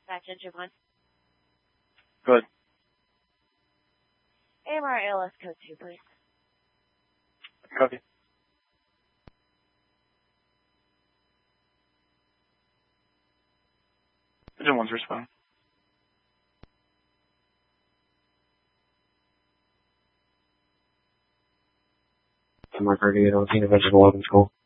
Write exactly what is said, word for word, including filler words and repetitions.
Dispatch engine one. Good. A M R A L S code two, please. Copy. Engine one's responding. Mark thirty-eight, I'll see you eventually eleven school.